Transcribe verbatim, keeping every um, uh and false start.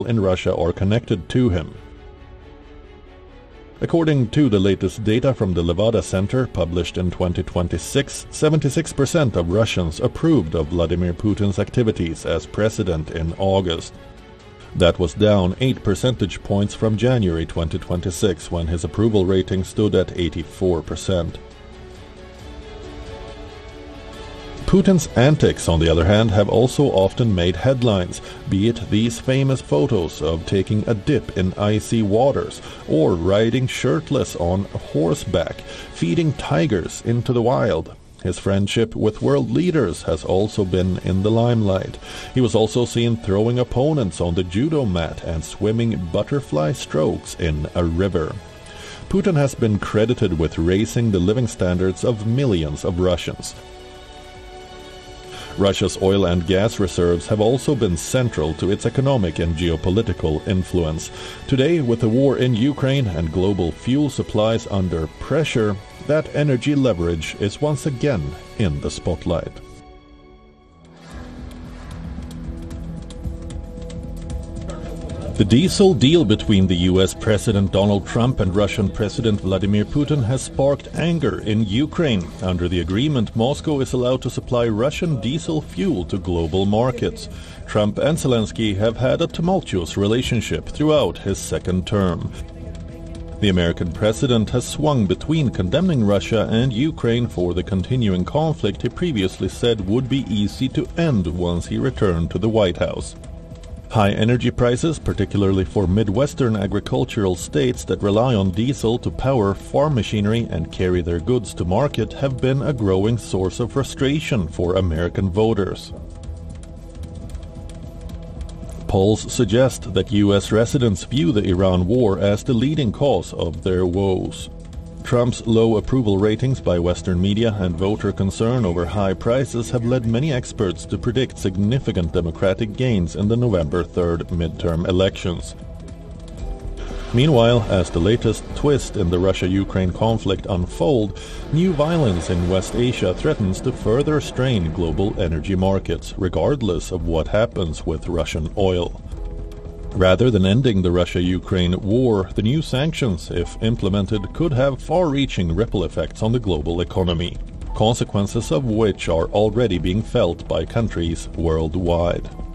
in Russia are connected to him. According to the latest data from the Levada Center, published in twenty twenty-six, seventy-six percent of Russians approved of Vladimir Putin's activities as president in August. That was down eight percentage points from January twenty twenty-six, when his approval rating stood at eighty-four percent. Putin's antics, on the other hand, have also often made headlines, be it these famous photos of taking a dip in icy waters, or riding shirtless on horseback, feeding tigers into the wild. His friendship with world leaders has also been in the limelight. He was also seen throwing opponents on the judo mat and swimming butterfly strokes in a river. Putin has been credited with raising the living standards of millions of Russians. Russia's oil and gas reserves have also been central to its economic and geopolitical influence. Today, with the war in Ukraine and global fuel supplies under pressure, that energy leverage is once again in the spotlight. The diesel deal between the U S President Donald Trump and Russian President Vladimir Putin has sparked anger in Ukraine. Under the agreement, Moscow is allowed to supply Russian diesel fuel to global markets. Trump and Zelensky have had a tumultuous relationship throughout his second term. The American president has swung between condemning Russia and Ukraine for the continuing conflict he previously said would be easy to end once he returned to the White House. High energy prices, particularly for Midwestern agricultural states that rely on diesel to power farm machinery and carry their goods to market, have been a growing source of frustration for American voters. Polls suggest that U S residents view the Iran war as the leading cause of their woes. Trump's low approval ratings by Western media and voter concern over high prices have led many experts to predict significant Democratic gains in the November third midterm elections. Meanwhile, as the latest twist in the Russia-Ukraine conflict unfold, new violence in West Asia threatens to further strain global energy markets, regardless of what happens with Russian oil. Rather than ending the Russia-Ukraine war, the new sanctions, if implemented, could have far-reaching ripple effects on the global economy, consequences of which are already being felt by countries worldwide.